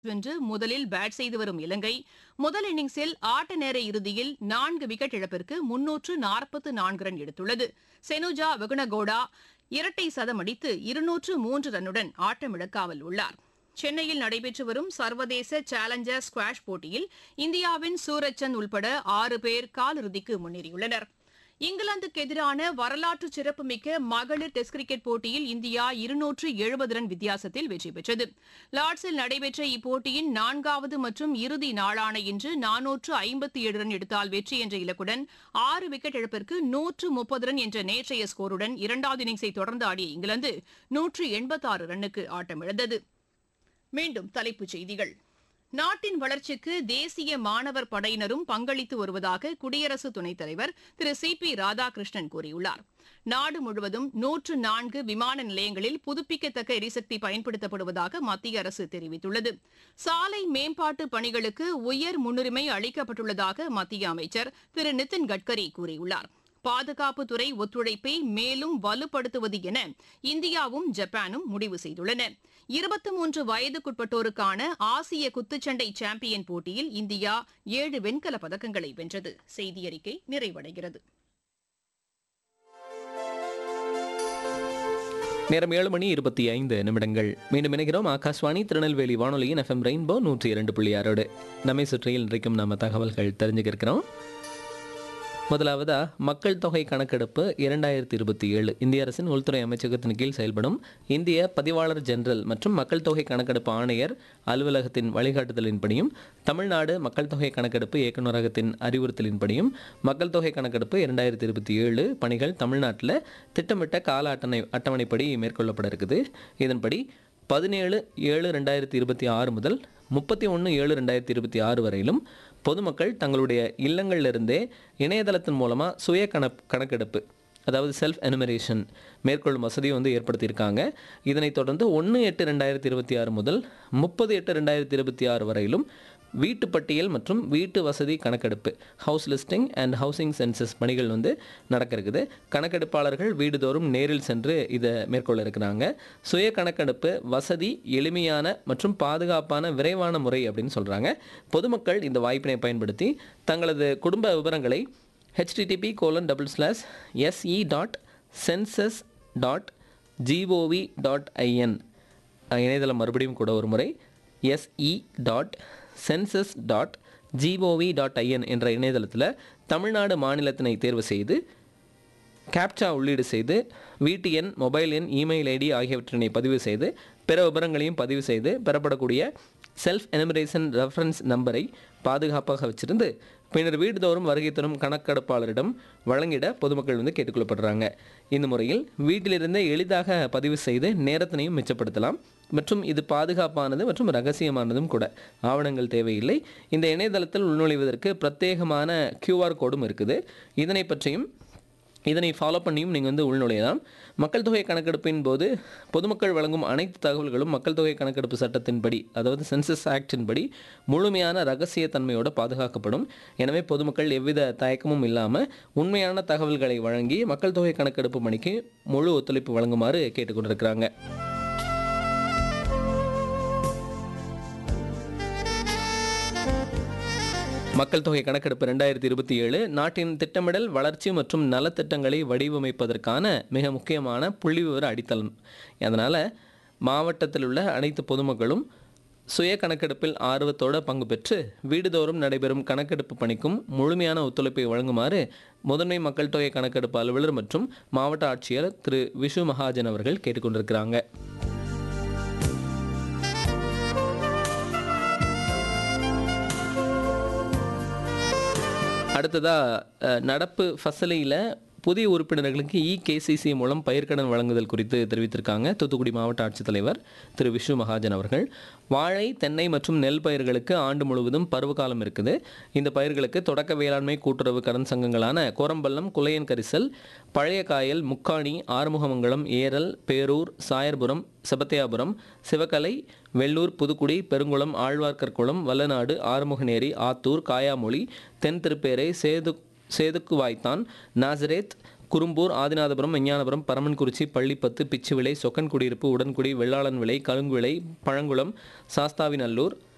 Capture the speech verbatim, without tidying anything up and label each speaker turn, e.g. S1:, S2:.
S1: வென்று முதலில் பேட் செய்து வரும் இலங்கை முதல் இன்னிங்ஸில் ஆட்ட நேர இறுதியில் நான்கு விக்கெட் இழப்பிற்கு முன்னூற்று நாற்பத்து நான்கு ரன் எடுத்துள்ளது. செனுஜா வெகுனகோடா இரட்டை சதம் அடித்து இருநூற்று மூன்று ரன்னுடன் ஆட்டமிழக்காமல் உள்ளார். சென்னையில் நடைபெற்று வரும் சர்வதேச சேலஞ்சர் ஸ்குவாஷ் போட்டியில் இந்தியாவின் சூரஜ் சந்த் உள்பட ஆறு பேர் காலிறுதிக்கு முன்னேறியுள்ளனர். இங்கிலாந்துக்கு எதிரான வரலாற்று சிறப்புமிக்க மகளிர் டெஸ்ட் கிரிக்கெட் போட்டியில் இந்தியா இருநூற்று எழுபது ரன் வித்தியாசத்தில் வெற்றி பெற்றது. லார்ட்ஸில் நடைபெற்ற இப்போட்டியின் நான்காவது மற்றும் இறுதி நாளான இன்று நானூற்று ஐம்பத்தி ஏழு ரன் எடுத்தால் வெற்றி என்ற இலக்குடன் ஆறு விக்கெட் இழப்பிற்கு நூற்று முப்பது ரன் என்ற நேற்றைய ஸ்கோருடன் இரண்டாவது இன்னிங்ஸை தொடர்ந்து ஆடிய இங்கிலாந்து நூற்று எண்பத்தாறு ரன்னுக்கு ஆட்டமிழந்தது. மீண்டும் தலைப்புச் செய்திகள். நாட்டின் வளர்ச்சிக்கு தேசிய மாணவர் படையினரும் பங்களித்து வருவதாக குடியரசு துணைத் தலைவர் திரு சி பி ராதாகிருஷ்ணன் கூறியுள்ளார். நாடு முழுவதும் நூற்று நான்கு விமான நிலையங்களில் புதுப்பிக்கத்தக்க எரிசக்தி பயன்படுத்தப்படுவதாக மத்திய அரசு தெரிவித்துள்ளது. சாலை மேம்பாட்டு பணிகளுக்கு உயர் முன்னுரிமை அளிக்கப்பட்டுள்ளதாக மத்திய அமைச்சர் திரு நிதின் கட்கரி கூறியுள்ளார். பாதுகாப்புத்துறை ஒத்துழைப்பை மேலும் வலுப்படுத்துவது என இந்தியாவும் ஜப்பானும் முடிவு செய்துள்ளன. இருபத்தி மூன்று வயதுக்குட்பட்டோருக்கான ஆசிய குத்துச்சண்டை சாம்பியன் போட்டியில் இந்தியா ஏழு வெண்கலப் பதக்கங்களை வென்றது. செய்தியறிக்கை நிறைவடைகிறது.
S2: நேரம் ஏழு மணி இருபத்தி ஐந்து நிமிடங்கள். மீண்டும் இணைகிறோம் ஆகாஷ்வாணி திருநெல்வேலி வானொலியின் எஃப்எம் ரெயின்போ நூற்றி இரண்டு புள்ளி ஆறோடு. நம்மை சுற்றியில் இன்றைக்கும் நம்ம தகவல்கள் தெரிஞ்சுக்க இருக்கிறோம். முதலாவதா மக்கள் தொகை கணக்கெடுப்பு இரண்டாயிரத்தி இருபத்தி ஏழு இந்திய அரசின் உள்துறை அமைச்சகத்தின் கீழ் செயல்படும் இந்திய பதிவாளர் ஜெனரல் மற்றும் மக்கள் தொகை கணக்கெடுப்பு ஆணையர் அலுவலகத்தின் வழிகாட்டுதலின்படியும் தமிழ்நாடு மக்கள் தொகை கணக்கெடுப்பு இயக்குநரகத்தின் அறிவுறுத்தலின்படியும் மக்கள் தொகை கணக்கெடுப்பு இரண்டாயிரத்தி இருபத்தி ஏழு பணிகள் தமிழ்நாட்டில் திட்டமிட்ட கால அட்டணை அட்டவணைப்படி மேற்கொள்ளப்பட இருக்குது. இதன்படி பதினேழு ஏழு ரெண்டாயிரத்தி இருபத்தி ஆறு முதல் முப்பத்தி ஒன்று ஏழு ரெண்டாயிரத்தி இருபத்தி ஆறு வரையிலும் பொதுமக்கள் தங்களுடைய இல்லங்களிலிருந்தே இணையதளத்தின் மூலமாக சுய கண கணக்கெடுப்பு அதாவது செல்ஃப் எனுமரேஷன் மேற்கொள்ளும் வசதியை வந்து ஏற்படுத்தியிருக்காங்க. இதனைத் தொடர்ந்து ஒன்று எட்டு ரெண்டாயிரத்தி இருபத்தி ஆறு முதல் முப்பது எட்டு ரெண்டாயிரத்தி இருபத்தி ஆறு வரையிலும் வீட்டு பட்டியல் மற்றும் வீட்டு வசதி கணக்கெடுப்பு house listing and housing census பணிகள் வந்து நடக்க இருக்குது. கணக்கெடுப்பாளர்கள் வீடுதோறும் நேரில் சென்று இதை மேற்கொள்ள இருக்கிறாங்க. சுய கணக்கெடுப்பு வசதி எளிமையான மற்றும் பாதுகாப்பான விரைவான முறை அப்படின்னு சொல்கிறாங்க. பொதுமக்கள் இந்த வாய்ப்பினை பயன்படுத்தி தங்களது குடும்ப விவரங்களை HTTP colon double slash SE dot census dot gov dot IN இணையதளம் மறுபடியும் கூட ஒரு முறை SE dot census dot gov dot IN என்ற இணையதளத்தில் தமிழ்நாடு மாநிலத்தினை தேர்வு செய்து கேப்சா உள்ளீடு செய்து வீட்டு எண், மொபைல் எண், இமெயில் ஐடி ஆகியவற்றினை பதிவு செய்து பிற விவரங்களையும் பதிவு செய்து பெறப்படக்கூடிய செல்ஃப் எனுமரேஷன் ரெஃபரன்ஸ் நம்பரை பாதுகாப்பாக வச்சிருந்து பின்னர் வீடுதோறும் வருகை தரும் கணக்கெடுப்பாளரிடம் வழங்கிட பொதுமக்கள் வந்து கேட்டுக்கொள்ளப்படுறாங்க. இந்த முறையில் வீட்டிலிருந்தே எளிதாக பதிவு செய்து நேரத்தினையும் மிச்சப்படுத்தலாம் மற்றும் இது பாதுகாப்பானது மற்றும் ரகசியமானதும் கூட. ஆவணங்கள் தேவையில்லை. இந்த இணையதளத்தில் உள்நுழைவதற்கு பிரத்யேகமான கியூஆர் கோடும் இருக்குது. இதனை பற்றியும் இதனை ஃபாலோ பண்ணியும் நீங்கள் வந்து உள்நுழையலாம். மக்கள் தொகை கணக்கெடுப்பின் போது பொதுமக்கள் வழங்கும் அனைத்து தகவல்களும் மக்கள் தொகை கணக்கெடுப்பு சட்டத்தின்படி அதாவது சென்சஸ் ஆக்டின் படி முழுமையான ரகசியத்தன்மையோடு பாதுகாக்கப்படும். எனவே பொதுமக்கள் எவ்வித தயக்கமும் இல்லாமல் உண்மையான தகவல்களை வழங்கி மக்கள் தொகை கணக்கெடுப்பு பணிக்கு முழு ஒத்துழைப்பு வழங்குமாறு கேட்டுக்கொண்டிருக்கிறாங்க. மக்கள் தொகை கணக்கெடுப்பு ரெண்டாயிரத்தி இருபத்தி ஏழு நாட்டின் திட்டமிடல், வளர்ச்சி மற்றும் நலத்திட்டங்களை வடிவமைப்பதற்கான மிக முக்கியமான புள்ளி விவர அடித்தளம். அதனால் மாவட்டத்தில் உள்ள அனைத்து பொதுமக்களும் சுய கணக்கெடுப்பில் ஆர்வத்தோடு பங்கு பெற்று வீடுதோறும் நடைபெறும் கணக்கெடுப்பு பணிக்கும் முழுமையான ஒத்துழைப்பை வழங்குமாறு முதன்மை மக்கள் தொகை கணக்கெடுப்பு அலுவலர் மற்றும் மாவட்ட ஆட்சியர் திரு விஷு மகாஜன் அவர்கள் கேட்டுக்கொண்டிருக்கிறாங்க. அடுத்ததாக நடப்பு ஃபசலியில் புதிய உறுப்பினர்களுக்கு இ கேசிசி மூலம் பயிர்க்கடன் வழங்குதல் குறித்து தெரிவித்திருக்காங்க தூத்துக்குடி மாவட்ட ஆட்சித்தலைவர் திரு விஷு மகாஜன் அவர்கள். வாழை, தென்னை மற்றும் நெல் பயிர்களுக்கு ஆண்டு முழுவதும் பருவகாலம் இருக்குது. இந்த பயிர்களுக்கு தொடக்க வேளாண்மை கூட்டுறவு கடன் சங்கங்களான கோரம்பள்ளம், குலையன் கரிசல், பழைய காயல், முக்காணி, ஆறுமுகமங்கலம், ஏரல், பேரூர், சாயர்புரம், செபத்தியாபுரம், சிவகலை, வெள்ளூர், புதுக்குடி, பெருங்குளம், ஆழ்வார்கற்குளம், வல்லநாடு, ஆறுமுகநேரி, ஆத்தூர், காயாமொழி, தென் திருப்பேரை, சேது சேதுக்குவாய்த்தான், நாசரேத், குறும்பூர், ஆதிநாதபுரம், விஞ்ஞானபுரம், பரமன்குறிச்சி, பள்ளிப்பத்து, பிச்சுவிளை, சொக்கன் குடியிருப்பு, உடன்குடி, வெள்ளாளன் விளை, கழுங்குவிளை, பழங்குளம், சாஸ்தாவிநல்லூர்,